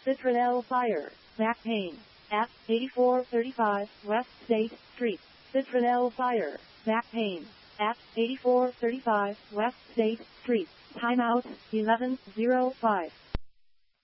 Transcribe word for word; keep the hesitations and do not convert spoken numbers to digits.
Citronelle Fire, back pain. At eighty-four thirty-five West State Street. Citronelle Fire, back pain. At eighty-four thirty-five West State Street. Timeout, eleven oh five.